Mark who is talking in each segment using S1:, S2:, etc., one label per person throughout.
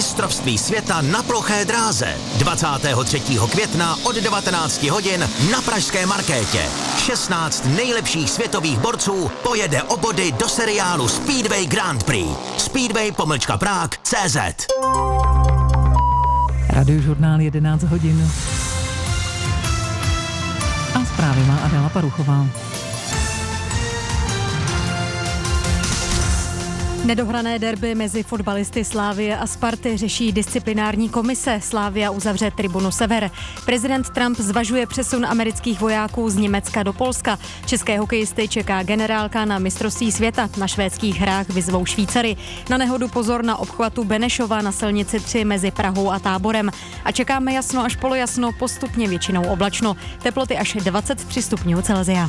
S1: mistrovství světa na ploché dráze. 23. května od 19 hodin na pražské Markétě. 16 nejlepších světových borců pojede o body do seriálu Speedway Grand Prix. Speedway-Prague.cz.
S2: Radiožurnál 11 hodin. A zprávy má Adela Paruchová.
S3: Nedohrané derby mezi fotbalisty Slavie a Sparty řeší disciplinární komise. Slavia uzavře tribunu Sever. Prezident Trump zvažuje přesun amerických vojáků z Německa do Polska. České hokejisty čeká generálka na mistrovství světa. Na švédských hrách vyzvou Švýcary. Na nehodu pozor na obchvatu Benešova na silnici 3 mezi Prahou a Táborem. A čekáme jasno až polojasno, postupně většinou oblačno. Teploty až 23 stupňů Celsia.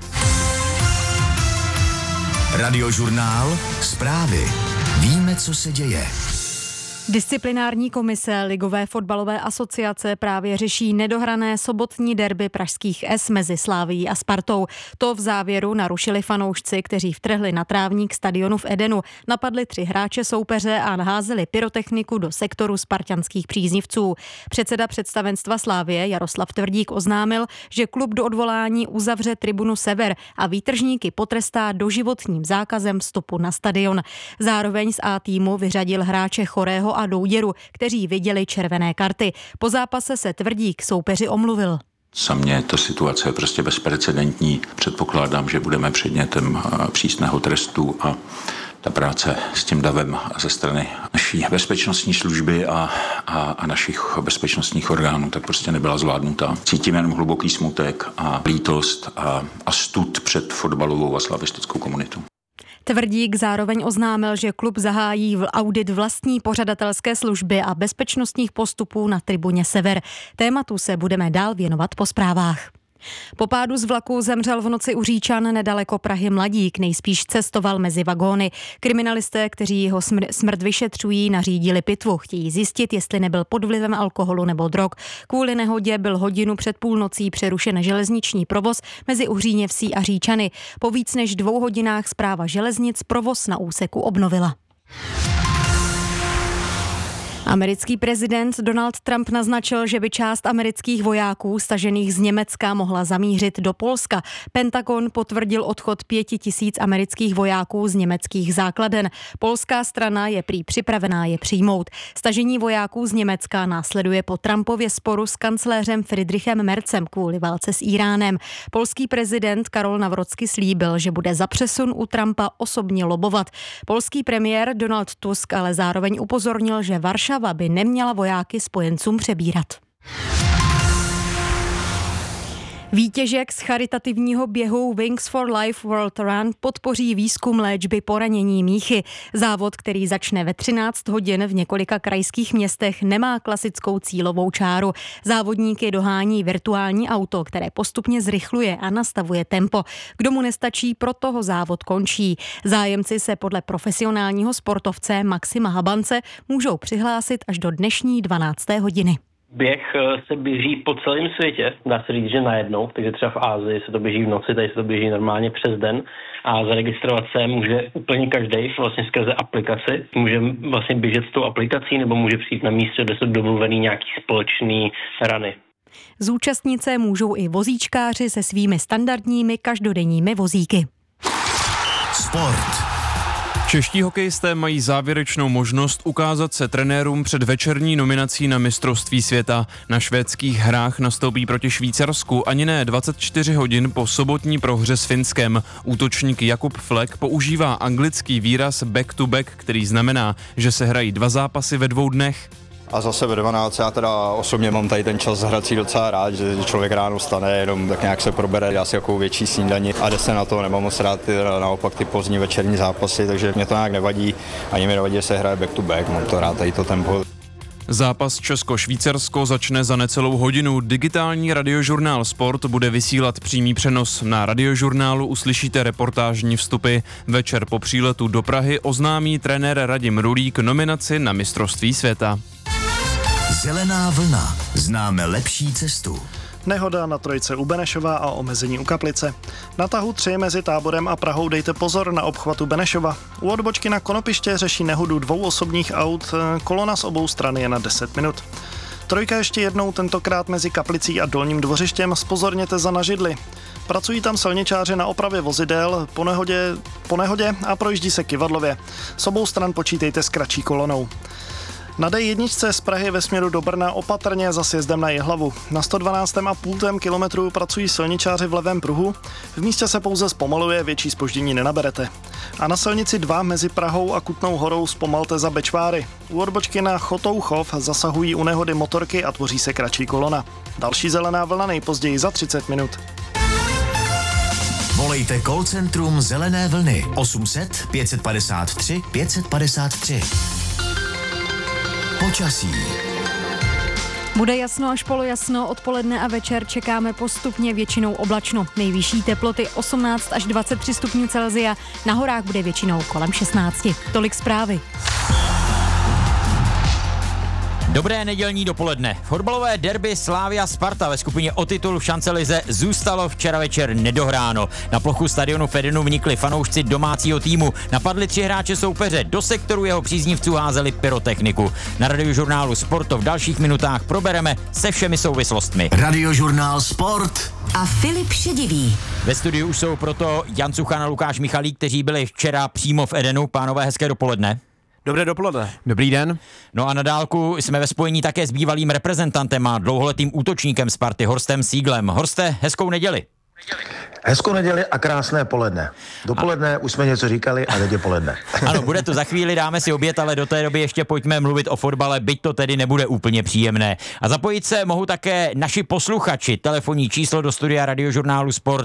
S1: Radiožurnál, zprávy. Víme, co se děje.
S3: Disciplinární komise Ligové fotbalové asociace právě řeší nedohrané sobotní derby pražských S mezi Slavií a Spartou. To v závěru narušili fanoušci, kteří vtrhli na trávník stadionu v Edenu, napadli 3 hráče soupeře a naházeli pyrotechniku do sektoru spartanských příznivců. Předseda představenstva Slavie Jaroslav Tvrdík oznámil, že klub do odvolání uzavře tribunu Sever a výtržníky potrestá doživotním zákazem vstupu na stadion. Zároveň z A týmu vyřadil hráče Chorého a Douděru, kteří viděli červené karty. Po zápase se Tvrdík soupeři omluvil.
S4: Za mě ta situace je prostě bezprecedentní. Předpokládám, že budeme předmětem přísného trestu a ta práce s tím davem ze strany naší bezpečnostní služby a našich bezpečnostních orgánů tak prostě nebyla zvládnutá. Cítím jenom hluboký smutek a lítost a stud před fotbalovou a slavistickou komunitou.
S3: Tvrdík zároveň oznámil, že klub zahájí audit vlastní pořadatelské služby a bezpečnostních postupů na tribuně Sever. Tématu se budeme dál věnovat po zprávách. Po pádu z vlaku zemřel v noci u Říčan nedaleko Prahy mladík, nejspíš cestoval mezi vagóny. Kriminalisté, kteří jeho smrt vyšetřují, nařídili pitvu. Chtějí zjistit, jestli nebyl pod vlivem alkoholu nebo drog. Kvůli nehodě byl hodinu před půlnocí přerušen železniční provoz mezi Uhříněvsí a Říčany. Po víc než 2 hodinách Správa železnic provoz na úseku obnovila. Americký prezident Donald Trump naznačil, že by část amerických vojáků stažených z Německa mohla zamířit do Polska. Pentagon potvrdil odchod 5 000 amerických vojáků z německých základen. Polská strana je prý připravená je přijmout. Stažení vojáků z Německa následuje po Trumpově sporu s kancléřem Friedrichem Merzem kvůli válce s Íránem. Polský prezident Karol Nawrocki slíbil, že bude za přesun u Trumpa osobně lobovat. Polský premiér Donald Tusk ale zároveň upozornil, že Varšava by neměla vojáky spojencům přebírat. Vítěžek z charitativního běhu Wings for Life World Run podpoří výzkum léčby poranění míchy. Závod, který začne ve 13 hodin v několika krajských městech, nemá klasickou cílovou čáru. Závodníky dohání virtuální auto, které postupně zrychluje a nastavuje tempo. Kdo mu nestačí, pro toho závod končí. Zájemci se podle profesionálního sportovce Maxima Habance můžou přihlásit až do dnešní 12. hodiny.
S5: Běh se běží po celém světě, dá se říct, že najednou, takže třeba v Asii se to běží v noci, tady se to běží normálně přes den a zaregistrovat se může úplně každý vlastně skrze aplikaci. Může vlastně běžet s tou aplikací nebo může přijít na místě, kde jsou domluvený nějaký společný rany.
S3: Zúčastnit se můžou i vozíčkáři se svými standardními každodenními vozíky.
S1: Sport.
S6: Čeští hokejisté mají závěrečnou možnost ukázat se trenérům před večerní nominací na mistrovství světa. Na švédských hrách nastoupí proti Švýcarsku ani ne 24 hodin po sobotní prohře s Finskem. Útočník Jakub Flek používá anglický výraz back to back, který znamená, že se hrají 2 zápasy ve 2 dnech.
S7: A zase ve 12 já teda osobně mám tady ten čas hrací docela rád, že člověk ráno stane, jenom tak nějak se probere, dá si jakou větší snídani a jde se na to, nemám moc rád naopak ty pozdní večerní zápasy, takže mě to nějak nevadí, ani mi nevadí, že se hraje back to back, mám to rád tady to tempo.
S6: Zápas Česko-Švýcarsko začne za necelou hodinu. Digitální radiožurnál Sport bude vysílat přímý přenos. Na radiožurnálu uslyšíte reportážní vstupy. Večer po příletu do Prahy oznámí trenér Radim Rulík nominaci na mistrovství světa.
S1: Zelená vlna. Známe lepší cestu.
S8: Nehoda na trojce u Benešova a omezení u Kaplice. Na tahu 3 mezi Táborem a Prahou dejte pozor na obchvatu Benešova. U odbočky na Konopiště řeší nehodu 2 osobních aut, kolona z obou stran je na 10 minut. Trojka ještě jednou, tentokrát mezi Kaplicí a Dolním Dvořištěm, zpozorněte za na židli. Pracují tam silničáři na opravě vozidel po nehodě a projíždí se kyvadlově. S obou stran počítejte s kratší kolonou. Na D1 z Prahy ve směru do Brna opatrně za sjezdem na Jihlavu. Na 112,5 kilometru pracují silničáři v levém pruhu, v místě se pouze zpomaluje, větší zpoždění nenaberete. A na silnici 2 mezi Prahou a Kutnou Horou zpomalte za Bečváry. U odbočky na Chotouchov zasahují u nehody motorky a tvoří se kratší kolona. Další zelená vlna nejpozději za 30 minut.
S1: Volejte call centrum Zelené vlny 800 553 553. Počasí.
S3: Bude jasno až polojasno, odpoledne a večer čekáme postupně většinou oblačno. Nejvyšší teploty 18 až 23 stupňů Celsia, na horách bude většinou kolem 16. Tolik zprávy.
S9: Dobré nedělní dopoledne. Fotbalové derby Slavia Sparta ve skupině o titul v šancelize zůstalo včera večer nedohráno. Na plochu stadionu Fedenu vnikli fanoušci domácího týmu, napadli 3 hráče soupeře, do sektoru jeho příznivců házeli pyrotechniku. Na Radiožurnálu Sport to v dalších minutách probereme se všemi souvislostmi.
S1: Radiožurnál Sport
S10: a Filip Šedivý.
S9: Ve studiu už jsou proto Jan Suchan a Lukáš Michalík, kteří byli včera přímo v Edenu. Pánové, hezké dopoledne.
S11: Dobré dopoledne.
S6: Dobrý den.
S9: No a na dálku jsme ve spojení také s bývalým reprezentantem a dlouholetým útočníkem Sparty Horstem Sieglem. Horste, hezkou neděli.
S12: Hezkou neděli a krásné poledne. Dopoledne už jsme něco říkali a teď je poledne.
S9: Ano, bude to za chvíli, dáme si oběd, ale do té doby ještě pojďme mluvit o fotbale, byť to tedy nebude úplně příjemné. A zapojit se mohou také naši posluchači. Telefonní číslo do studia Radiožurnálu Sport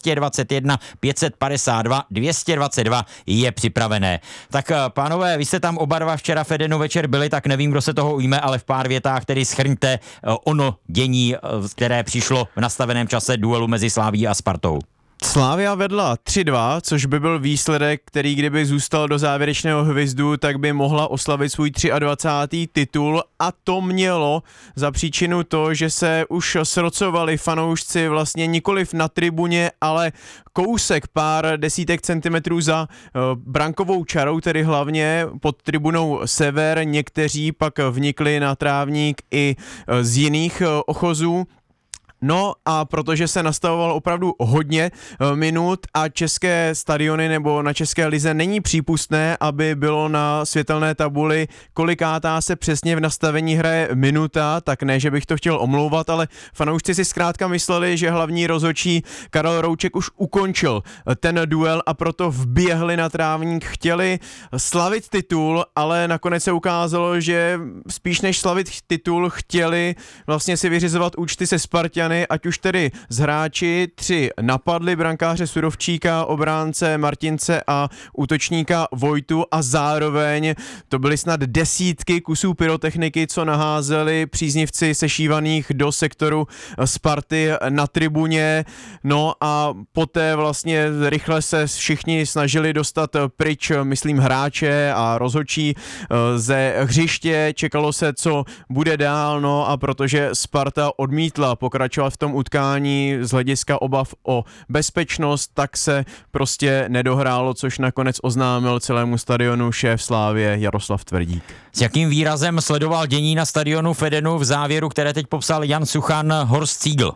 S9: 221 552 222 je připravené. Tak pánové, vy jste tam oba dva včera v Edenu večer byli, tak nevím, kdo se toho ujme, ale v pár větách tedy shrňte ono dění, které přišlo v nastaveném čase duelu mezi Slavií a Spartou.
S6: Slavia vedla 3-2, což by byl výsledek, který kdyby zůstal do závěrečného hvizdu, tak by mohla oslavit svůj 23. titul a to mělo za příčinu to, že se už srocovali fanoušci vlastně nikoliv na tribuně, ale kousek pár desítek centimetrů za brankovou čarou, tedy hlavně pod tribunou Sever. Někteří pak vnikli na trávník i z jiných ochozů. No a protože se nastavovalo opravdu hodně minut a české stadiony nebo na české lize není přípustné, aby bylo na světelné tabuli, kolikátá se přesně v nastavení hraje minuta, tak ne, že bych to chtěl omlouvat, ale fanoušci si zkrátka mysleli, že hlavní rozhodčí Karel Rouček už ukončil ten duel a proto vběhli na trávník, chtěli slavit titul, ale nakonec se ukázalo, že spíš než slavit titul chtěli vlastně si vyřizovat účty se Sparťany, ať už tedy z hráči. 3 napadli brankáře Surovčíka, obránce Martince a útočníka Vojtu a zároveň to byly snad desítky kusů pyrotechniky, co naházeli příznivci sešívaných do sektoru Sparty na tribuně. No a poté vlastně rychle se všichni snažili dostat pryč, myslím, hráče a rozhodčí ze hřiště. Čekalo se, co bude dál, no a protože Sparta odmítla pokračovat v tom utkání z hlediska obav o bezpečnost, tak se prostě nedohrálo, což nakonec oznámil celému stadionu šéf Slávie Jaroslav Tvrdík.
S9: S jakým výrazem sledoval dění na stadionu Fedenu v závěru, které teď popsal Jan Suchan, Horst Siegl?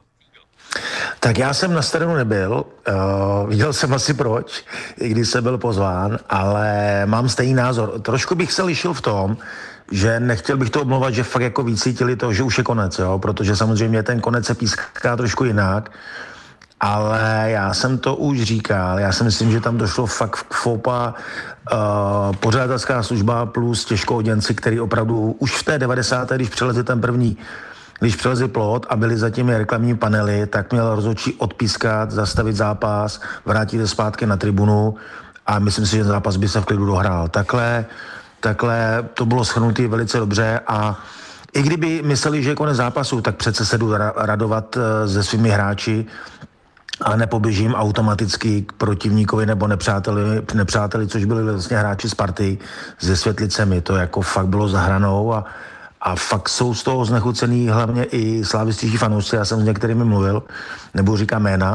S12: Tak já jsem na stadionu nebyl, viděl jsem asi proč, i když jsem byl pozván, ale mám stejný názor. Trošku bych se lišil v tom, že nechtěl bych to omlouvat, že fakt jako víc cítili to, že už je konec, jo? Protože samozřejmě ten konec se píská trošku jinak, ale já jsem to už říkal, já si myslím, že tam došlo fakt k foupa pořadatelská služba plus těžkooděnci, který opravdu už v té 90. když přelezli plot a byli zatím reklamní panely, tak měl rozhodčí odpískat, zastavit zápas, vrátit se zpátky na tribunu a myslím si, že zápas by se v klidu dohrál. Takhle to bylo shrnutý velice dobře a i kdyby mysleli, že je konec zápasu, tak přece se jdu radovat se svými hráči a nepoběžím automaticky k protivníkovi nebo nepřáteli, což byli vlastně hráči Sparty se Světlicemi. To jako fakt bylo za hranou a fakt jsou z toho znechucený hlavně i slavističtí fanoušci, já jsem s některými mluvil, nebudu říkat jména,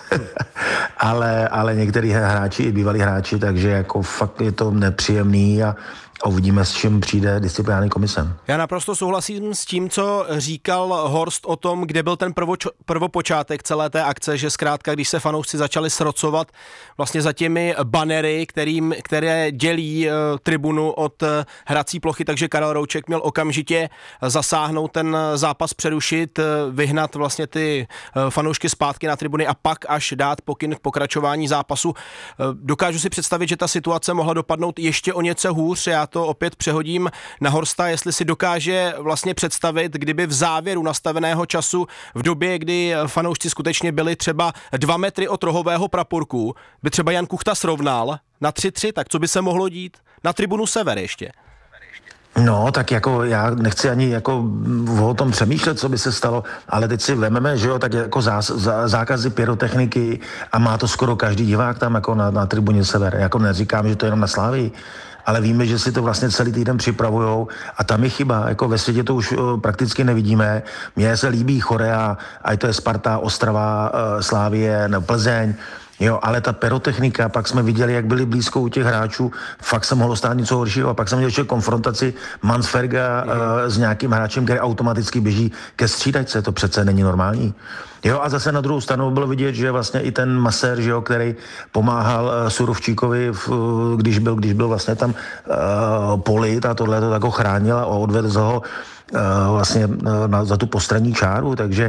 S12: ale některý hráči i bývalí hráči, takže jako fakt je to nepříjemný a uvidíme, s čím přijde disciplinární komise.
S10: Já naprosto souhlasím s tím, co říkal Horst o tom, kde byl ten prvopočátek celé té akce, že zkrátka, když se fanoušci začali srocovat vlastně za těmi banery, které dělí tribunu od hrací plochy, takže Karel Rouček měl okamžitě zasáhnout, ten zápas přerušit, vyhnat vlastně ty fanoušky zpátky na tribuny a pak až dát pokyn k pokračování zápasu. Dokážu si představit, že ta situace mohla dopadnout ještě o něco hůř. Já to opět přehodím na Horsta, jestli si dokáže vlastně představit, kdyby v závěru nastaveného času v době, kdy fanoušci skutečně byli třeba 2 metry od rohového praporku, by třeba Jan Kuchta srovnal na 3-3, tak co by se mohlo dít? Na tribunu Sever ještě.
S12: No, tak jako já nechci ani jako o tom přemýšlet, co by se stalo, ale teď si vememe, že jo, tak jako zákazy pyrotechniky a má to skoro každý divák tam jako na tribuně Sever. Jako neříkám, že to je jenom na Slávii, ale víme, že si to vlastně celý týden připravujou a tam je chyba, jako ve světě to už prakticky nevidíme. Mně se líbí Chorea, ať to je Sparta, Ostrava, Slávie, Plzeň, jo, ale ta pyrotechnika, pak jsme viděli, jak byli blízko u těch hráčů, fakt se mohlo stát něco horšího a pak jsem měl ještě konfrontaci Mansferga s nějakým hráčem, který automaticky běží ke střídačce, to přece není normální. Jo, a zase na druhou stranu bylo vidět, že vlastně i ten masér, že jo, který pomáhal Surovčíkovi, když byl vlastně tam polit a tohle to tak ho chránil a odvedl ho vlastně za tu postranní čáru, takže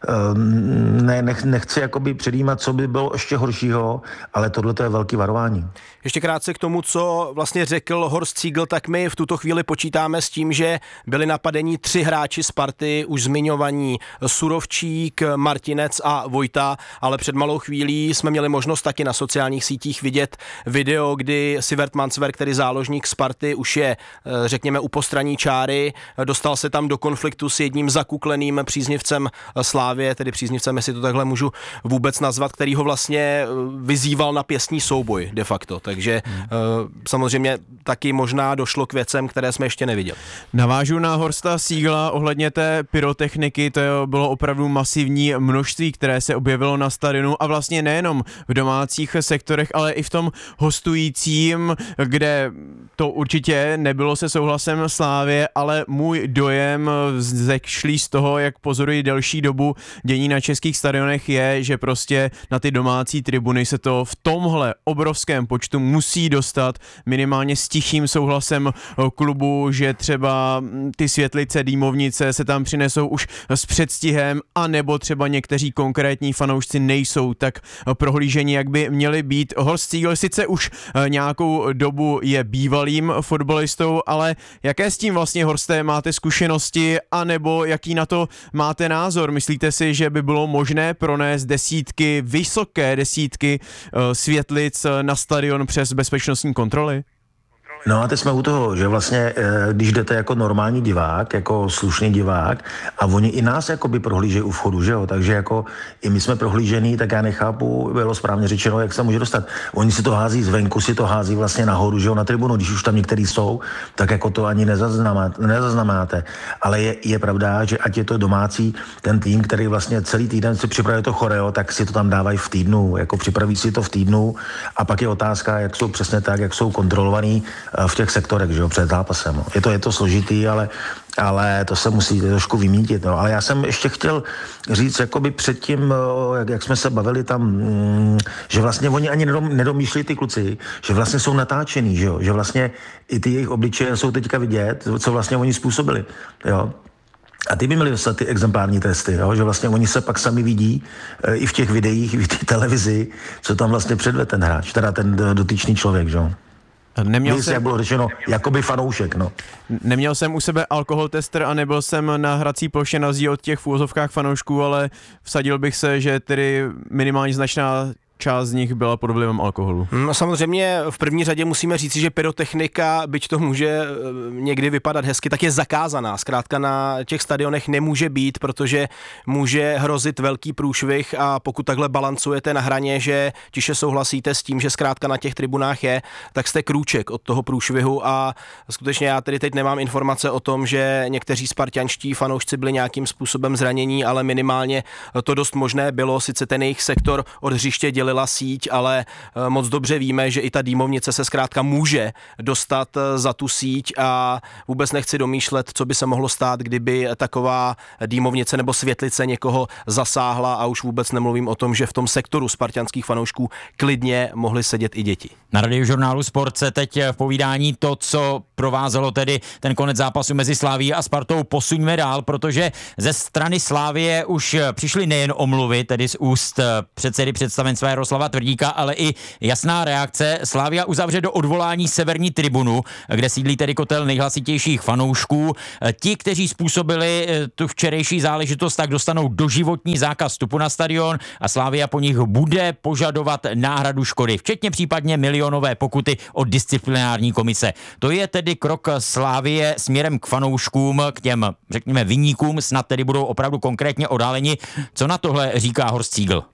S12: nechci jakoby předjímat, co by bylo ještě horšího, ale tohle to je velký varování.
S10: Ještě krátce k tomu, co vlastně řekl Horst Siegl, tak my v tuto chvíli počítáme s tím, že byli napadeni 3 hráči Sparty, už zmiňovaní Surovčík, Martinec a Vojta, ale před malou chvílí jsme měli možnost taky na sociálních sítích vidět video, kdy Sivert Mansverk, který záložník Sparty, už je, řekněme, u postranní čáry, dostal se tam do konfliktu s jedním zakukleným příznivcem Slávie, tedy příznivcem, jestli to takhle můžu vůbec nazvat, který ho vlastně vyzýval na pěstní souboj de facto. Takže samozřejmě taky možná došlo k věcem, které jsme ještě neviděli.
S6: Navážu na Horsta Siegla ohledně té pyrotechniky, to bylo opravdu masivní množství, které se objevilo na stadionu a vlastně nejenom v domácích sektorech, ale i v tom hostujícím, kde to určitě nebylo se souhlasem Slávie, ale můj dojem zešlý z toho, jak pozoruji delší dobu dění na českých stadionech je, že prostě na ty domácí tribuny se to v tomhle obrovském počtu musí dostat minimálně s tichým souhlasem klubu, že třeba ty světlice, dýmovnice se tam přinesou už s předstihem, anebo třeba někteří konkrétní fanoušci nejsou tak prohlíženi, jak by měli být. Horst Siegl sice už nějakou dobu je bývalým fotbalistou, ale jaké s tím vlastně, Horste, máte zkušenosti, anebo jaký na to máte názor? Myslíte si, že by bylo možné pronést vysoké desítky světlic na stadion přes bezpečnostní kontroly?
S12: No a teď jsme u toho, že vlastně, když jdete jako normální divák, jako slušný divák a oni i nás jakoby prohlížejí u vchodu, že jo, takže jako i my jsme prohlížení, tak já nechápu, bylo správně řečeno, jak se může dostat. Oni si to hází zvenku, si to hází vlastně nahoru, že jo, na tribunu, když už tam některý jsou, tak jako to ani nezaznamenáte. Ale je pravda, že ať je to domácí, ten tým, který vlastně celý týden si připravuje to choreo, tak si to tam dávají v týdnu, jako připraví si to v týdnu a pak je otázka, jak jsou přesně tak, jak jsou kontrolovaný v těch sektorech, že jo, před zápasem. No. Je to složitý, ale to se musí trošku vymítit. No. Ale já jsem ještě chtěl říct, jakoby předtím, jak jsme se bavili tam, že vlastně oni ani nedomýšlí ty kluci, že vlastně jsou natáčený, že jo, že vlastně i ty jejich obličeje jsou teďka vidět, co vlastně oni způsobili, jo. A ty by měli dostat ty exemplární testy, jo? Že vlastně oni se pak sami vidí i v těch videích, v té televizi, co tam vlastně předvede ten hráč, teda ten dotyčný člověk, že jo. Jak bylo řečeno, jakoby fanoušek, no.
S6: Neměl jsem u sebe alkohol tester a nebyl jsem na hrací ploše na rozdíl od těch v úvozovkách fanoušků, ale vsadil bych se, že tedy minimálně značná část z nich byla pod vlivem alkoholu.
S10: No samozřejmě v první řadě musíme říci, že pyrotechnika, byť to může někdy vypadat hezky, tak je zakázaná. Zkrátka na těch stadionech nemůže být, protože může hrozit velký průšvih a pokud takhle balancujete na hraně, že tiše souhlasíte s tím, že zkrátka na těch tribunách je, tak jste krůček od toho průšvihu a skutečně já tedy teď nemám informace o tom, že někteří spartanští fanoušci byli nějakým způsobem zranění, ale minimálně to dost možné bylo, sice ten jejich sektor od hřiště dělila síť, ale moc dobře víme, že i ta dýmovnice se zkrátka může dostat za tu síť a vůbec nechci domýšlet, co by se mohlo stát, kdyby taková dýmovnice nebo světlice někoho zasáhla a už vůbec nemluvím o tom, že v tom sektoru spartanských fanoušků klidně mohly sedět i děti.
S9: Na Radiožurnálu Sport se teď v povídání to, co provázelo tedy ten konec zápasu mezi Slavií a Spartou, posuňme dál, protože ze strany Slavie už přišly nejen omluvy, tedy z úst předsedy představenstva Jaroslava Tvrdíka, ale i jasná reakce. Slavia uzavře do odvolání severní tribunu, kde sídlí tedy kotel nejhlasitějších fanoušků. Ti, kteří způsobili tu včerejší záležitost, tak dostanou doživotní zákaz vstupu na stadion a Slavia po nich bude požadovat náhradu škody, včetně případně milionové pokuty od disciplinární komise. To je tedy krok Slavie směrem k fanouškům, k těm, řekněme, viníkům, snad tedy budou opravdu konkrétně odáleni. Co na tohle říká Horst Siegl?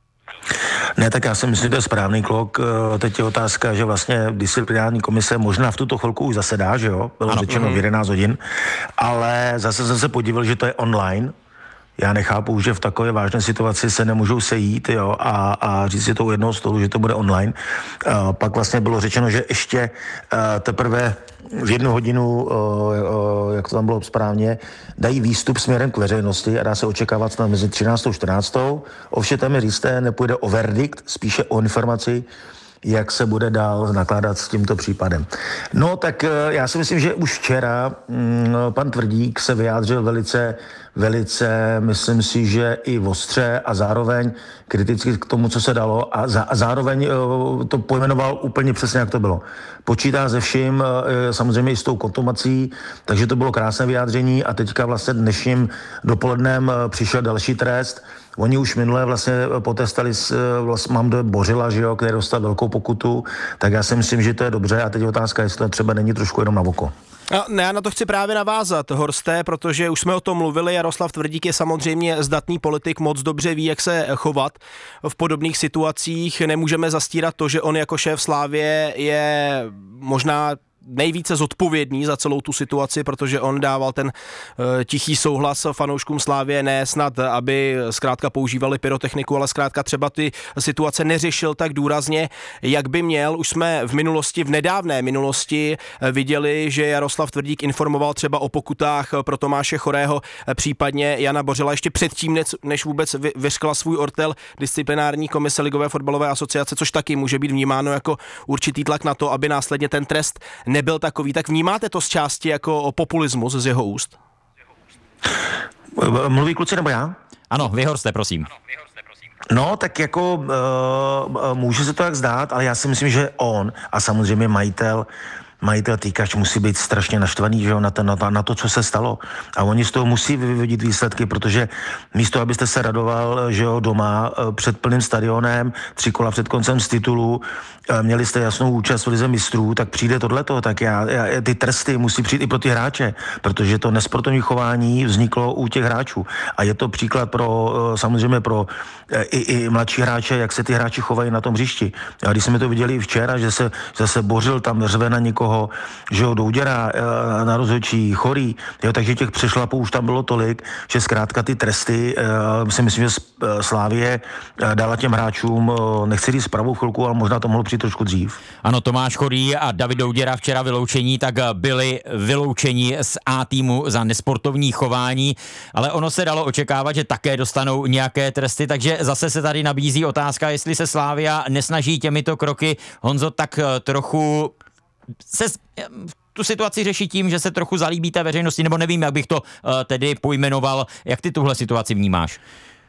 S12: Ne, tak já si myslím, že to je správný krok. Teď je otázka, že vlastně disciplinární komise možná v tuto chvilku už zasedá, že jo? Bylo řečeno v 11 hodin, ale zase jsem se podíval, že to je online. Já nechápu, že v takové vážné situaci se nemůžou sejít, jo, a říct si to u jednoho stolu, že to bude online. Pak vlastně bylo řečeno, že ještě teprve v 1 hodinu, jak to tam bylo správně, dají výstup směrem k veřejnosti a dá se očekávat snad mezi 13. a 14. Ovšem tam je jisté, nepůjde o verdikt, spíše o informaci, jak se bude dál nakládat s tímto případem. No tak já si myslím, že už včera pan Tvrdík se vyjádřil velice, myslím si, že i ostře a zároveň kriticky k tomu, co se dalo a zároveň to pojmenoval úplně přesně, jak to bylo. Počítá se vším, samozřejmě i s tou kontumací, takže to bylo krásné vyjádření a teďka vlastně dnešním dopolednem přišel další trest. Oni už minule vlastně potestali, mám do Bořila, že jo, který dostal velkou pokutu, tak já si myslím, že to je dobře a teď je otázka, jestli to třeba není trošku jenom na oko.
S10: No, já na to chci právě navázat, Horste, protože už jsme o tom mluvili, Jaroslav Tvrdík je samozřejmě zdatný politik, moc dobře ví, jak se chovat v podobných situacích. Nemůžeme zastírat to, že on jako šéf Slavie je možná nejvíce zodpovědný za celou tu situaci, protože on dával ten tichý souhlas fanouškům Slavie, ne snad, aby zkrátka používali pyrotechniku, ale zkrátka třeba ty situace neřešil tak důrazně, jak by měl. Už jsme v nedávné minulosti viděli, že Jaroslav Tvrdík informoval třeba o pokutách pro Tomáše Chorého, případně Jana Bořila ještě předtím, než vůbec vyřkla svůj ortel disciplinární komise Ligové fotbalové asociace, což taky může být vnímáno jako určitý tlak na to, aby následně ten trest nebyl takový. Tak vnímáte to z části jako populismus z jeho úst?
S12: Mluví kluci nebo já?
S9: Ano, vy Horste, prosím.
S12: No, tak jako může se to tak zdát, ale já si myslím, že on a samozřejmě majitel Týkač musí být strašně naštvaný, že jo, na to, co se stalo. A oni z toho musí vyvodit výsledky, protože místo, abyste se radoval, že jo, doma před plným stadionem, 3 kola před koncem z titulu, měli jste jasnou účast v lize mistrů, tak přijde tohleto, tak ty tresty musí přijít i pro ty hráče, protože to nesportovní chování vzniklo u těch hráčů. A je to příklad samozřejmě pro i mladší hráče, jak se ty hráči chovají na tom hřišti. A když jsme to viděli včera, že se zase Bořil tam řve na někoho, že jo, Douděra na rozhodčí, Chorý, jo, takže těch přešlapů už tam bylo tolik, že zkrátka ty tresty, si myslím, že Slavie dala těm hráčům, nechci říct pravou chvilku, ale možná to mohlo přijít trošku dřív.
S9: Ano, Tomáš Chorý a David Douděra včera vyloučení, tak byli vyloučeni z A týmu za nesportovní chování, ale ono se dalo očekávat, že také dostanou nějaké tresty, takže zase se tady nabízí otázka, jestli se Slavia nesnaží těmito kroky, Honzo, tak trochu se tu situaci řeší tím, že se trochu zalíbí té veřejnosti, nebo nevím, jak bych to tedy pojmenoval. Jak ty tuhle situaci vnímáš?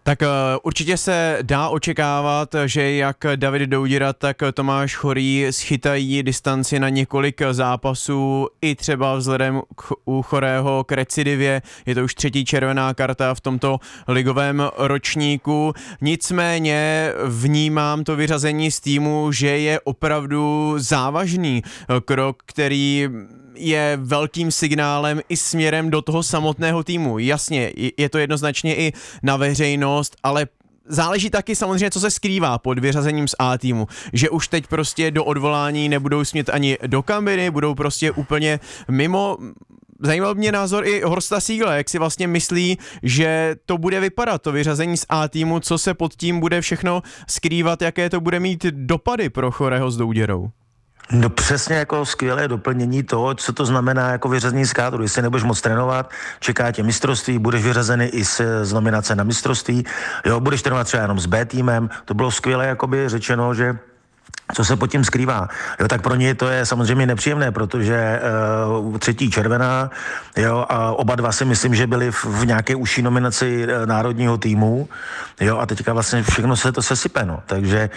S6: Tak určitě se dá očekávat, že jak David Douděra, tak Tomáš Chorý schytají distanci na několik zápasů, i třeba vzhledem u Chorého k recidivě. Je to už 3. červená karta v tomto ligovém ročníku. Nicméně vnímám to vyřazení z týmu, že je opravdu závažný krok, který je velkým signálem i směrem do toho samotného týmu. Jasně, je to jednoznačně i na veřejnost, ale záleží taky samozřejmě, co se skrývá pod vyřazením z A týmu. Že už teď prostě do odvolání nebudou smět ani do kabiny, budou prostě úplně mimo. Zajímal mě názor i Horsta Siegla, jak si vlastně myslí, že to bude vypadat, to vyřazení z A týmu, co se pod tím bude všechno skrývat, jaké to bude mít dopady pro Chorého s Douděrou.
S12: No přesně jako skvělé doplnění toho, co to znamená jako vyřazení z kádru. Jestli nebudeš moc trénovat, čeká tě mistrovství, budeš vyřazený i z nominace na mistrovství, jo, budeš trénovat třeba jenom s B týmem, to bylo skvěle jakoby řečeno, že co se pod tím skrývá. Jo, tak pro ně to je samozřejmě nepříjemné, protože 3. červená, jo, a oba dva si myslím, že byli v nějaké užší nominaci národního týmu, jo, a teďka vlastně všechno se to sesype, no. Takže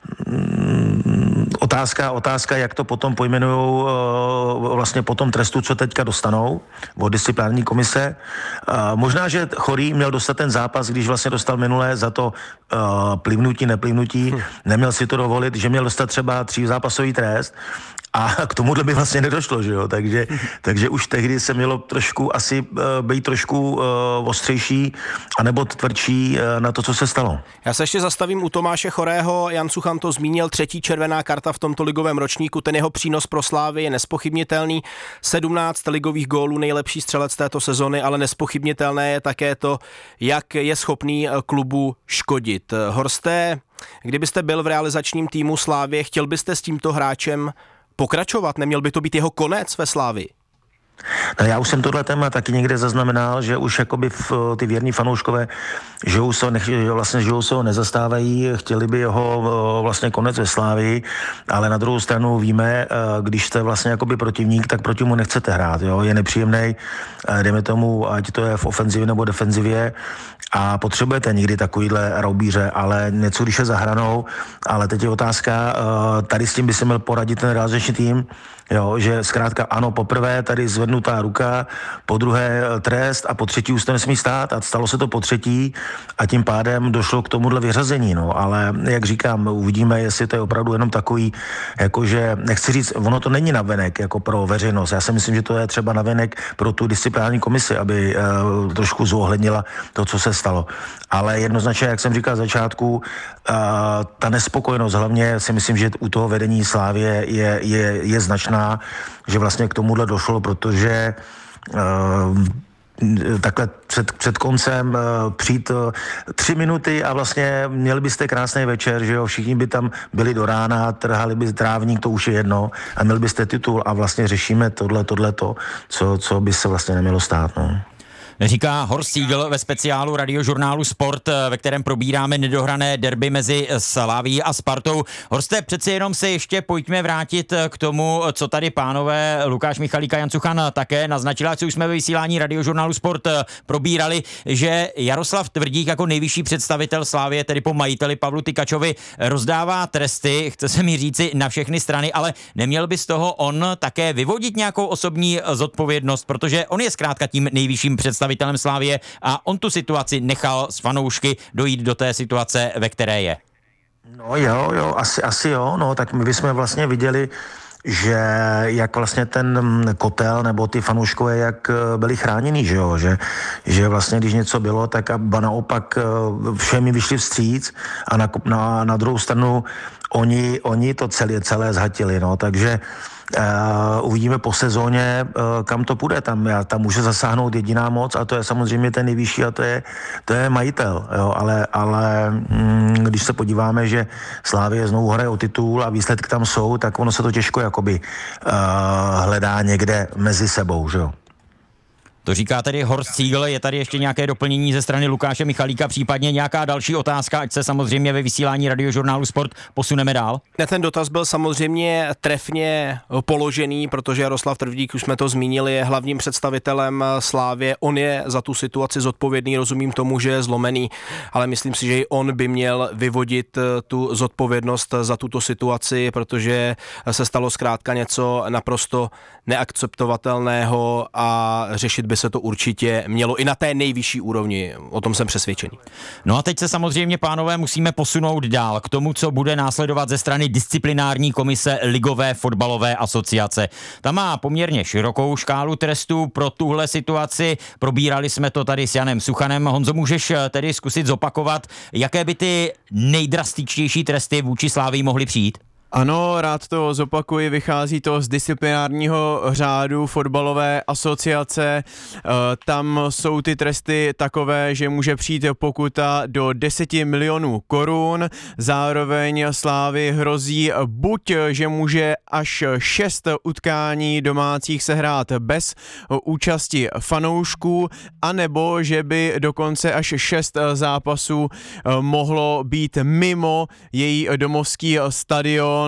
S12: otázka, jak to potom pojmenujou vlastně po tom trestu, co teďka dostanou od disciplinární komise. Možná, že Chorý měl dostat ten zápas, když vlastně dostal minulé za to plivnutí, neplivnutí, neměl si to dovolit, že měl dostat třeba 3zápasový trest a k tomuhle by vlastně nedošlo, že jo, takže už tehdy se mělo trošku asi být trošku ostřejší anebo tvrdší na to, co se stalo.
S10: Já se ještě zastavím u Tomáše Chorého. Jan Suchan to zmínil, 3. červená karta v tomto ligovém ročníku, ten jeho přínos pro Slávy je nespochybnitelný, 17 ligových gólů, nejlepší střelec této sezony, ale nespochybnitelné je také to, jak je schopný klubu škodit. Horste, kdybyste byl v realizačním týmu Slávy, chtěl byste s tímto hráčem pokračovat? Neměl by to být jeho konec ve Slávii?
S12: No, já už jsem tohle téma taky někde zaznamenal, že už jakoby ty věrní fanouškové žijou se ho nezastávají, chtěli by jeho vlastně konec ve Slávii, ale na druhou stranu víme, když jste vlastně jakoby protivník, tak proti mu nechcete hrát, jo? Je nepříjemnej, dejme tomu, ať to je v ofenzivě nebo defenzivě, a potřebujete někdy takovýhle roubíře, ale něco, když je za hranou, ale teď je otázka, tady s tím by se měl poradit ten realizační tým, jo, že zkrátka ano, poprvé tady zvednutá ruka, po druhé trest a po třetí už to nesmí stát a stalo se to po třetí a tím pádem došlo k tomuhle vyřazení, no, ale jak říkám, uvidíme, jestli to je opravdu jenom takový, jakože, nechci říct, ono to není navenek jako pro veřejnost, já si myslím, že to je třeba navenek pro tu disciplinární komisi, aby trošku zohlednila to, co se stalo, ale jednoznačně, jak jsem říkal v začátku, ta nespokojenost hlavně si myslím, že u toho vedení Slávie je značná, že vlastně k tomuhle došlo, protože takhle před koncem přijít 3 minuty a vlastně měli byste krásný večer, že jo, všichni by tam byli do rána, trhali by trávník, to už je jedno, a měli byste titul a vlastně řešíme tohleto, co by se vlastně nemělo stát, no.
S9: Říká Horst Siegl ve speciálu radiožurnálu Sport, ve kterém probíráme nedohrané derby mezi Slavií a Spartou. Horste, přeci jenom se ještě pojďme vrátit k tomu, co tady pánové Lukáš Michalík a Jan Suchan také naznačila, co už jsme ve vysílání radiožurnálu Sport probírali, že Jaroslav Tvrdík jako nejvyšší představitel Slavie, tedy po majiteli Pavlu Tykačovi, rozdává tresty, chce se mi říci, na všechny strany, ale neměl by z toho on také vyvodit nějakou osobní zodpovědnost, protože on je zkrátka tím nejvyšším představitelem Slávie a on tu situaci nechal s fanoušky dojít do té situace, ve které je.
S12: No jo, asi jo, no, tak my bychom vlastně viděli, že jak vlastně ten kotel nebo ty fanouškové, jak byli chráněni, že jo, že vlastně když něco bylo, tak a naopak všemi vyšli vstříc a na druhou stranu oni to celé zhatili, no, takže uvidíme po sezóně, kam to půjde. Tam může zasáhnout jediná moc a to je samozřejmě ten nejvyšší a to je majitel. Jo? Ale když se podíváme, že Slavie znovu hraje o titul a výsledky tam jsou, tak ono se to těžko jakoby hledá někde mezi sebou. Že jo?
S9: To říká tedy Horst Siegel, je tady ještě nějaké doplnění ze strany Lukáše Michalíka, případně nějaká další otázka, ať se samozřejmě ve vysílání Radiožurnálu Sport posuneme dál?
S10: Ten dotaz byl samozřejmě trefně položený, protože Jaroslav Trvdík, už jsme to zmínili, je hlavním představitelem Slávie. On je za tu situaci zodpovědný, rozumím tomu, že je zlomený, ale myslím si, že i on by měl vyvodit tu zodpovědnost za tuto situaci, protože se stalo zkrátka něco naprosto neakceptovatelného a řešit by se to určitě mělo i na té nejvyšší úrovni, o tom jsem přesvědčený.
S9: No a teď se samozřejmě, pánové, musíme posunout dál k tomu, co bude následovat ze strany disciplinární komise Ligové fotbalové asociace. Ta má poměrně širokou škálu trestů pro tuhle situaci. Probírali jsme to tady s Janem Suchanem. Honzo, můžeš tedy zkusit zopakovat, jaké by ty nejdrastičtější tresty vůči Slávii mohly přijít?
S6: Ano, rád to zopakuji, vychází to z disciplinárního řádu fotbalové asociace. Tam jsou ty tresty takové, že může přijít pokuta do 10 milionů korun. Zároveň Slávii hrozí buď, že může až 6 utkání domácích sehrát bez účasti fanoušků, anebo že by dokonce až 6 zápasů mohlo být mimo její domovský stadion.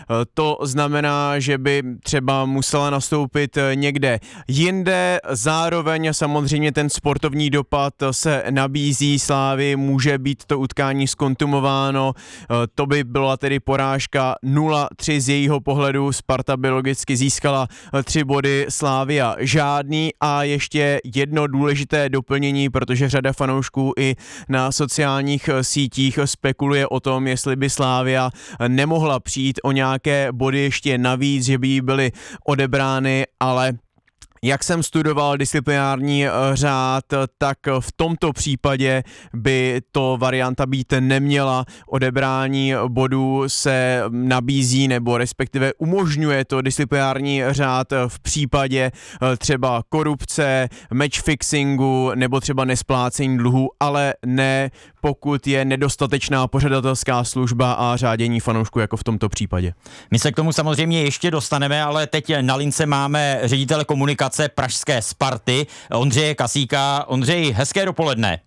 S6: To znamená, že by třeba musela nastoupit někde jinde. Zároveň samozřejmě ten sportovní dopad se nabízí Slávii, může být to utkání zkontumováno. To by byla tedy porážka 0-3 z jejího pohledu. Sparta by logicky získala 3 body, Slavia žádný. A ještě jedno důležité doplnění, protože řada fanoušků i na sociálních sítích spekuluje o tom, jestli by Slavia nemohla přijít o nějaké body ještě navíc, že by jí byly odebrány, ale jak jsem studoval disciplinární řád, tak v tomto případě by to varianta být neměla. Odebrání bodů se nabízí, nebo respektive umožňuje to disciplinární řád v případě třeba korupce, match fixingu nebo třeba nesplácení dluhů, ale ne pokud je nedostatečná pořadatelská služba a řádění fanoušků jako v tomto případě.
S9: My se k tomu samozřejmě ještě dostaneme, ale teď na lince máme ředitele komunikace pražské Sparty, Ondřeje Kasíka. Ondřej, hezké dopoledne.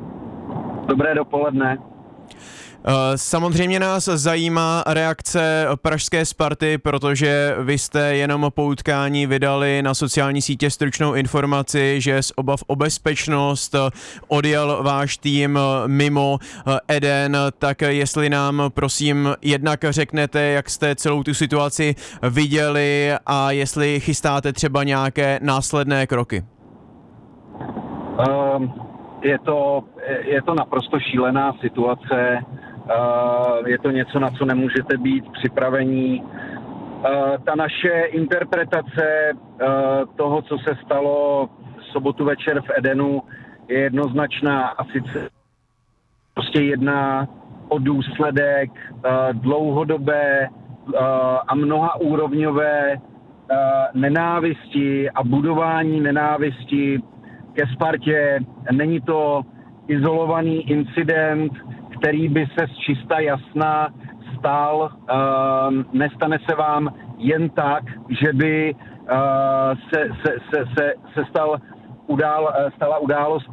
S11: Dobré dopoledne.
S6: Samozřejmě nás zajímá reakce pražské Sparty, protože vy jste jenom po utkání vydali na sociální sítě stručnou informaci, že z obav o bezpečnost odjel váš tým mimo Eden, tak jestli nám prosím jednak řeknete, jak jste celou tu situaci viděli a jestli chystáte třeba nějaké následné kroky.
S11: Je to naprosto šílená situace. Je to něco, na co nemůžete být připravení. Ta naše interpretace toho, co se stalo v sobotu večer v Edenu, je jednoznačná, a sice prostě jedná o důsledek dlouhodobé a mnohaúrovňové nenávisti a budování nenávisti ke Spartě. Není to izolovaný incident, který by se z čista jasna stal. Nestane se vám jen tak, že by se stala událost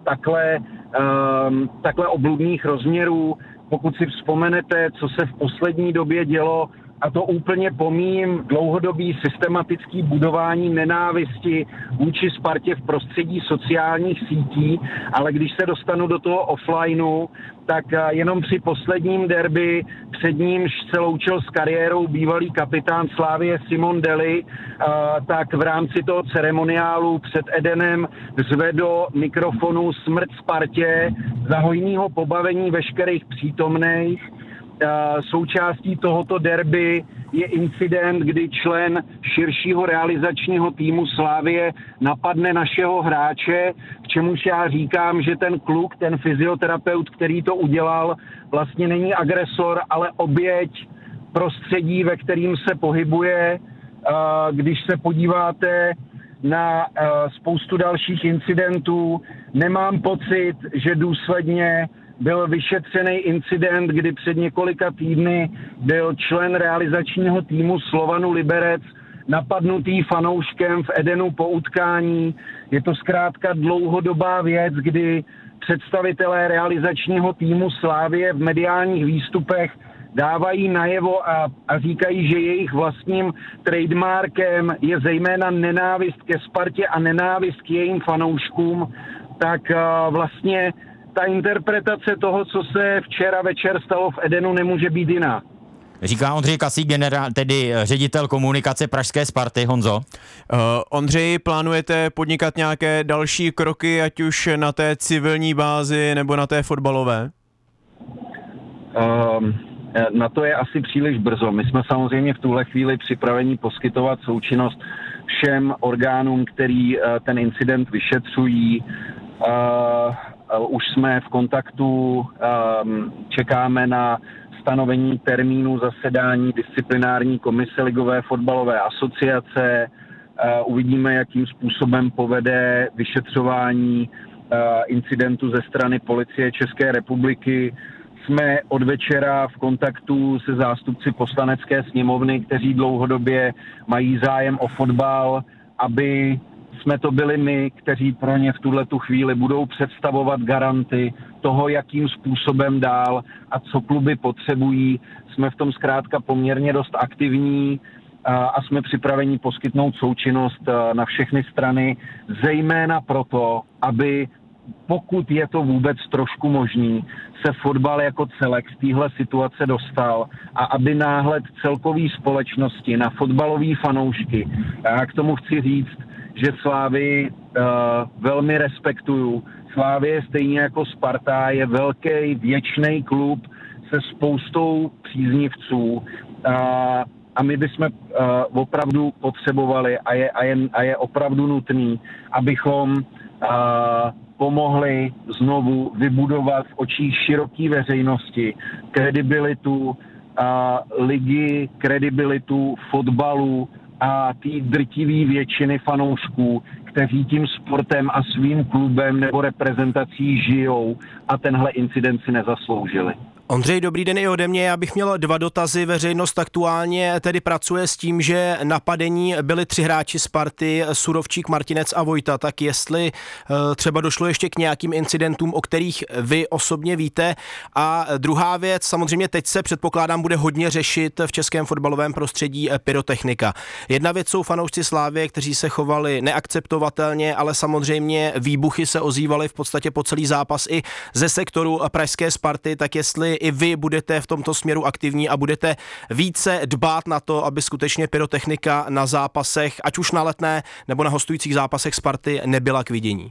S11: takhle obludných rozměrů. Pokud si vzpomenete, co se v poslední době dělo, a to úplně pomíjím dlouhodobý systematický budování nenávisti vůči Spartě v prostředí sociálních sítí, ale když se dostanu do toho offlineu, tak jenom při posledním derby, před nímž se loučil s kariérou bývalý kapitán Slavie Simon Deli, tak v rámci toho ceremoniálu před Edenem zve do mikrofonu smrt Spartě za hojného pobavení veškerých přítomných. Součástí tohoto derby je incident, kdy člen širšího realizačního týmu Slavie napadne našeho hráče, k čemuž já říkám, že ten kluk, ten fyzioterapeut, který to udělal, vlastně není agresor, ale oběť prostředí, ve kterým se pohybuje. Když se podíváte na spoustu dalších incidentů, nemám pocit, že důsledně byl vyšetřený incident, kdy před několika týdny byl člen realizačního týmu Slovanu Liberec napadnutý fanouškem v Edenu po utkání. Je to zkrátka dlouhodobá věc, kdy představitelé realizačního týmu Slavie v mediálních výstupech dávají najevo a říkají, že jejich vlastním trademarkem je zejména nenávist ke Spartě a nenávist k jejím fanouškům, tak vlastně ta interpretace toho, co se včera večer stalo v Edenu, nemůže být jiná.
S9: Říká Ondřej Kasík, tedy ředitel komunikace pražské Sparty. Honzo?
S6: Ondřej, plánujete podnikat nějaké další kroky, ať už na té civilní bázi nebo na té fotbalové?
S11: Na to je asi příliš brzo. My jsme samozřejmě v tuhle chvíli připraveni poskytovat součinnost všem orgánům, který ten incident vyšetřují. Už jsme v kontaktu, čekáme na stanovení termínu zasedání disciplinární komise Ligové fotbalové asociace. Uvidíme, jakým způsobem povede vyšetřování incidentu ze strany Policie České republiky. Jsme od večera v kontaktu se zástupci Poslanecké sněmovny, kteří dlouhodobě mají zájem o fotbal, aby jsme to byli my, kteří pro ně v tuhletu chvíli budou představovat garanty toho, jakým způsobem dál a co kluby potřebují. Jsme v tom zkrátka poměrně dost aktivní a jsme připraveni poskytnout součinnost na všechny strany, zejména proto, aby pokud je to vůbec trošku možný, se fotbal jako celek z téhle situace dostal a aby náhled celkový společnosti na fotbalový fanoušky. Já k tomu chci říct, že Slávii velmi respektuju. Slávie stejně jako Sparta je velký, věčný klub se spoustou příznivců a my bychom opravdu potřebovali a je opravdu nutný, abychom pomohli znovu vybudovat v očích široké veřejnosti kredibilitu ligy, kredibilitu fotbalu a té drtivé většiny fanoušků, kteří tím sportem a svým klubem nebo reprezentací žijou a tenhle incident si nezasloužili.
S10: Ondřej, dobrý den i ode mě. Já bych měl 2 dotazy. Veřejnost aktuálně tedy pracuje s tím, že napadení byli 3 hráči Sparty, Surovčík, Martinec a Vojta. Tak jestli třeba došlo ještě k nějakým incidentům, o kterých vy osobně víte. A druhá věc, samozřejmě teď se předpokládám bude hodně řešit v českém fotbalovém prostředí pyrotechnika. Jedna věc jsou fanoušci Slávie, kteří se chovali neakceptovatelně, ale samozřejmě výbuchy se ozývaly v podstatě po celý zápas i ze sektoru pražské Sparty. Tak jestli i vy budete v tomto směru aktivní a budete více dbát na to, aby skutečně pyrotechnika na zápasech, ať už na letné nebo na hostujících zápasech Sparty, nebyla k vidění.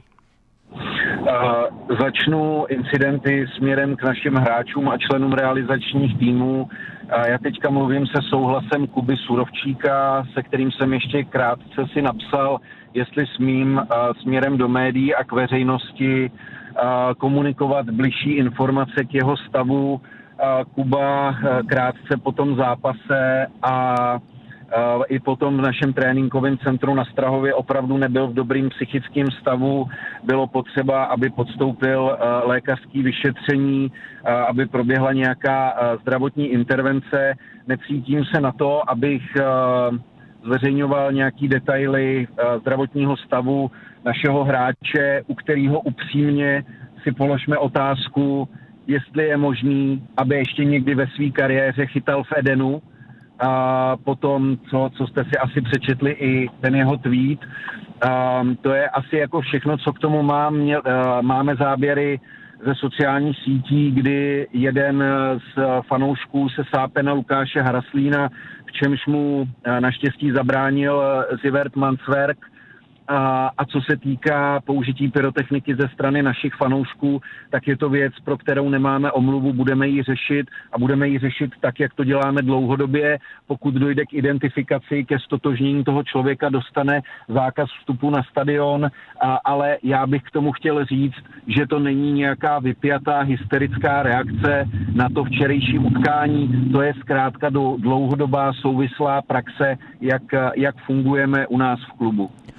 S11: Začnu incidenty směrem k našim hráčům a členům realizačních týmů. Já teďka mluvím se souhlasem Kuby Surovčíka, se kterým jsem ještě krátce si napsal, jestli smím směrem do médií a k veřejnosti komunikovat bližší informace k jeho stavu. Kuba krátce po tom zápase a i potom v našem tréninkovém centru na Strahově opravdu nebyl v dobrým psychickém stavu. Bylo potřeba, aby podstoupil lékařské vyšetření, aby proběhla nějaká zdravotní intervence. Necítím se na to, abych zveřejňoval nějaký detaily zdravotního stavu našeho hráče, u kterého upřímně si položme otázku, jestli je možný, aby ještě někdy ve své kariéře chytal v Edenu. A potom, co jste si asi přečetli i ten jeho tweet. To je asi jako všechno, co k tomu mám. Máme záběry ze sociálních sítí, kdy jeden z fanoušků se sápe na Lukáše Haraslína, v čemž mu naštěstí zabránil Zivert Mansverk. A co se týká použití pyrotechniky ze strany našich fanoušků, tak je to věc, pro kterou nemáme omluvu, budeme ji řešit a budeme ji řešit tak, jak to děláme dlouhodobě. Pokud dojde k identifikaci, ke stotožnění toho člověka, dostane zákaz vstupu na stadion, ale já bych k tomu chtěl říct, že to není nějaká vypjatá hysterická reakce na to včerejší utkání, to je zkrátka dlouhodobá souvislá praxe, jak fungujeme u nás v klubu.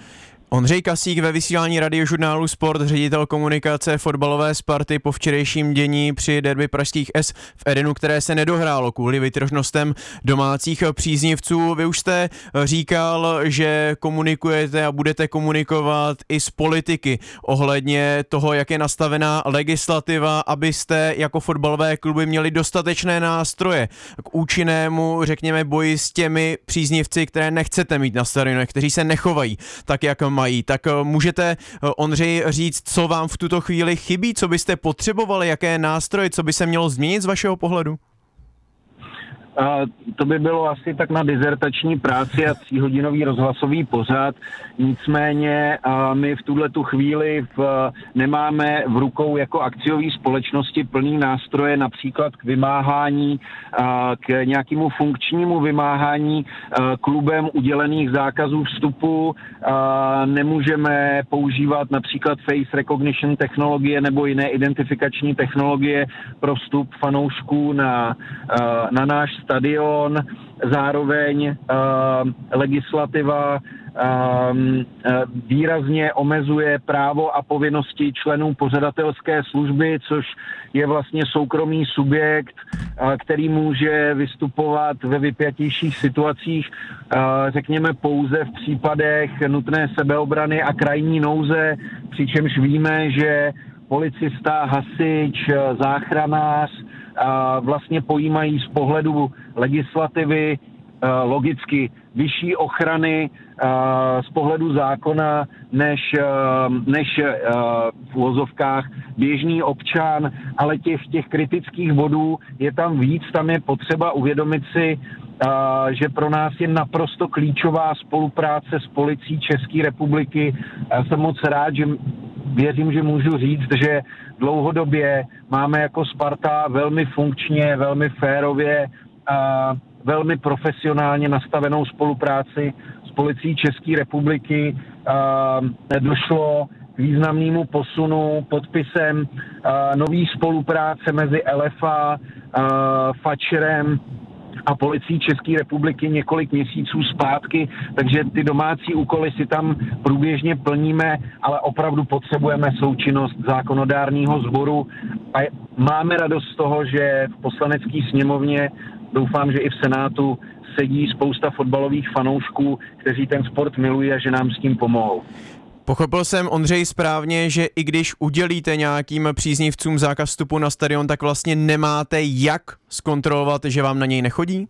S6: Ondřej Kasík ve vysílání Radiožurnálu Sport, ředitel komunikace fotbalové Sparty po včerejším dění při derby pražských S v Edenu, které se nedohrálo kvůli vytržnostem domácích příznivců. Vy už jste říkal, že komunikujete a budete komunikovat i s politiky ohledně toho, jak je nastavená legislativa, abyste jako fotbalové kluby měli dostatečné nástroje k účinnému, řekněme, boji s těmi příznivci, které nechcete mít na stadionech, kteří se nechovají tak, jak mají. Tak můžete, Ondřej, říct, co vám v tuto chvíli chybí, co byste potřebovali, jaké nástroje, co by se mělo změnit z vašeho pohledu?
S11: To by bylo asi tak na dizertační práci a 3hodinový rozhlasový pořad. Nicméně my v tuhletu chvíli nemáme v rukou jako akciové společnosti plný nástroje například k vymáhání, k nějakému funkčnímu vymáhání klubem udělených zákazů vstupu. Nemůžeme používat například face recognition technologie nebo jiné identifikační technologie pro vstup fanoušků na náš stadion. Zároveň legislativa výrazně omezuje právo a povinnosti členů pořadatelské služby, což je vlastně soukromý subjekt, který může vystupovat ve vypjatějších situacích, řekněme pouze v případech nutné sebeobrany a krajní nouze, přičemž víme, že policista, hasič, záchranář vlastně pojímají z pohledu legislativy logicky vyšší ochrany z pohledu zákona než v uvozovkách běžný občan, ale těch kritických bodů je tam víc, tam je potřeba uvědomit si, že pro nás je naprosto klíčová spolupráce s policií České republiky. Já jsem moc rád, že věřím, že můžu říct, že dlouhodobě máme jako Sparta velmi funkčně, velmi férově a velmi profesionálně nastavenou spolupráci s policií České republiky. Došlo k významnému posunu podpisem nový spolupráce mezi LFA, FAČRem a policií České republiky několik měsíců zpátky, takže ty domácí úkoly si tam průběžně plníme, ale opravdu potřebujeme součinnost zákonodárného sboru a máme radost z toho, že v poslanecké sněmovně, doufám, že i v Senátu, sedí spousta fotbalových fanoušků, kteří ten sport milují a že nám s tím pomohou.
S6: Pochopil jsem, Ondřej, správně, že i když udělíte nějakým příznivcům zákaz vstupu na stadion, tak vlastně nemáte jak zkontrolovat, že vám na něj nechodí?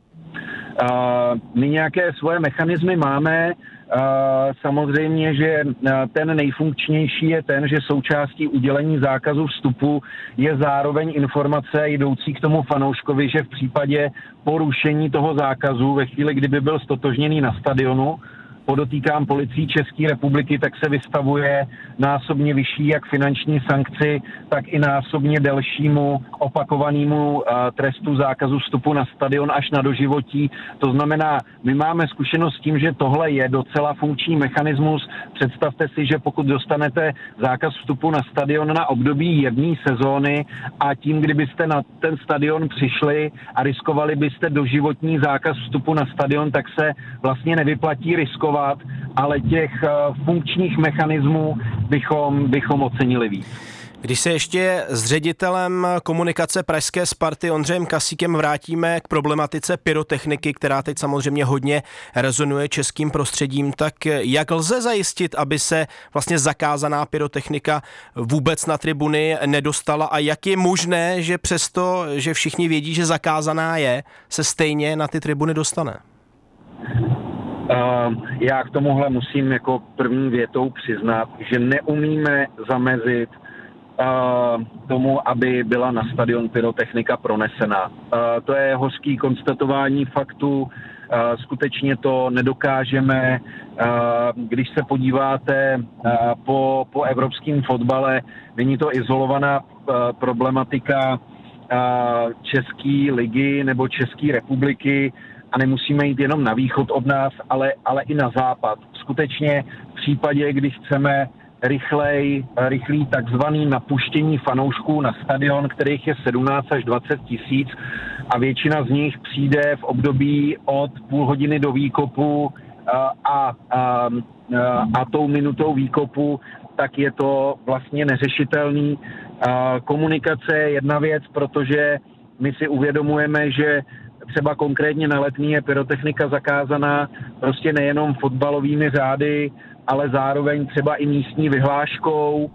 S11: My nějaké svoje mechanismy máme. Samozřejmě, že ten nejfunkčnější je ten, že součástí udělení zákazu vstupu je zároveň informace jdoucí k tomu fanouškovi, že v případě porušení toho zákazu, ve chvíli, kdyby byl stotožněný na stadionu, podotýkám policií České republiky, tak se vystavuje násobně vyšší jak finanční sankci, tak i násobně delšímu opakovanému trestu zákazu vstupu na stadion až na doživotí. To znamená, my máme zkušenost s tím, že tohle je docela funkční mechanismus. Představte si, že pokud dostanete zákaz vstupu na stadion na období jedné sezóny a tím, kdybyste na ten stadion přišli a riskovali byste doživotní zákaz vstupu na stadion, tak se vlastně nevyplatí riskovat, ale těch funkčních mechanismů bychom ocenili víc.
S10: Když se ještě s ředitelem komunikace pražské Sparty Ondřejem Kasíkem vrátíme k problematice pyrotechniky, která teď samozřejmě hodně rezonuje českým prostředím, tak jak lze zajistit, aby se vlastně zakázaná pyrotechnika vůbec na tribuny nedostala a jak je možné, že přesto, že všichni vědí, že zakázaná je, se stejně na ty tribuny dostane?
S11: Já k tomuhle musím jako první větou přiznat, že neumíme zamezit tomu, aby byla na stadion pyrotechnika pronesena. To je hořký konstatování faktu, skutečně to nedokážeme. Když se podíváte po evropském fotbale, není to izolovaná problematika České ligy nebo České republiky, a nemusíme jít jenom na východ od nás, ale i na západ. Skutečně v případě, kdy chceme rychlý takzvaný napuštění fanoušků na stadion, kterých je 17 až 20 tisíc a většina z nich přijde v období od půl hodiny do výkopu a tou minutou výkopu, tak je to vlastně neřešitelný. Komunikace je jedna věc, protože my si uvědomujeme, že třeba konkrétně na Letný je pyrotechnika zakázaná prostě nejenom fotbalovými řády, ale zároveň třeba i místní vyhláškou.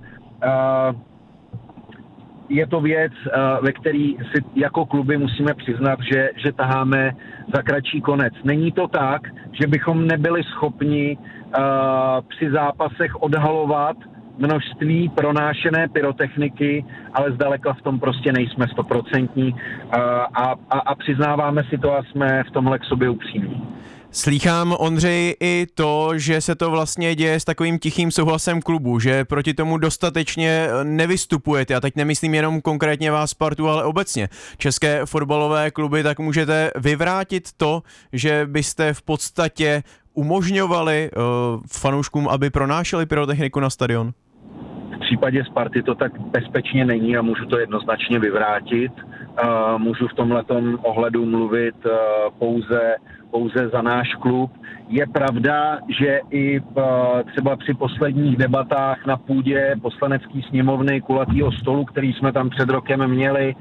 S11: Je to věc, ve které si jako kluby musíme přiznat, že taháme za kratší konec. Není to tak, že bychom nebyli schopni při zápasech odhalovat množství pronášené pyrotechniky, ale zdaleka v tom prostě nejsme 100% a přiznáváme si to a jsme v tomhle k sobě upřímní.
S13: Slýchám, Ondřej, i to, že se to vlastně děje s takovým tichým souhlasem klubu, že proti tomu dostatečně nevystupujete. A teď nemyslím jenom konkrétně vás Spartu, ale obecně české fotbalové kluby, tak můžete vyvrátit to, že byste v podstatě umožňovali fanouškům, aby pronášeli pyrotechniku na stadion?
S11: V případě Sparty to tak bezpečně není a můžu to jednoznačně vyvrátit. Můžu v tomhletom ohledu mluvit pouze za náš klub. Je pravda, že i třeba při posledních debatách na půdě poslanecké sněmovny kulatýho stolu, který jsme tam před rokem měli,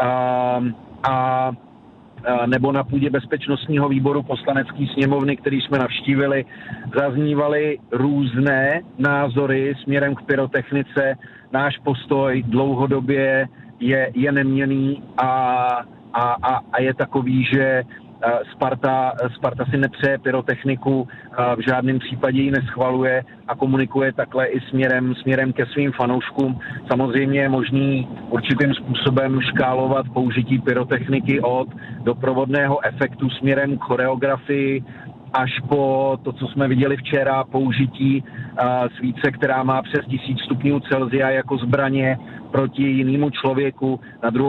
S11: nebo na půdě bezpečnostního výboru poslanecké sněmovny, který jsme navštívili, zaznívaly různé názory směrem k pyrotechnice. Náš postoj dlouhodobě je neměnný a je takový, že Sparta si nepřeje pyrotechniku, v žádném případě ji neschvaluje a komunikuje takhle i směrem ke svým fanouškům. Samozřejmě je možný určitým způsobem škálovat použití pyrotechniky od doprovodného efektu směrem k choreografii až po to, co jsme viděli včera, použití svíce, která má přes 1000 stupňů Celsia jako zbraně proti jinému člověku. Na druhou